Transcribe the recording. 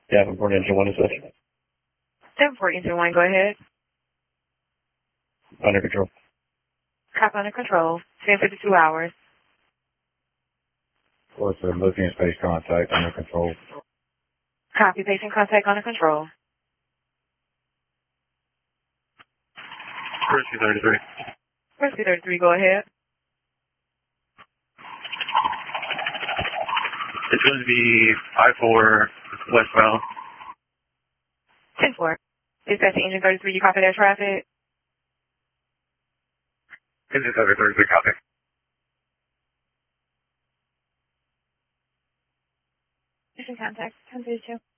Davenport Engine 1 is this? Davenport Engine 1, go ahead. Under control. Copy under control. 10:52 hours. What's the looking space contact under control? Copy patient contact under control. Rescue 33. Rescue 33, go ahead. It's going to be 5-4 westbound. 10-4. Dispatch to Engine 33, you copy that traffic? Engine 33, copy. Patient contact, 10:32.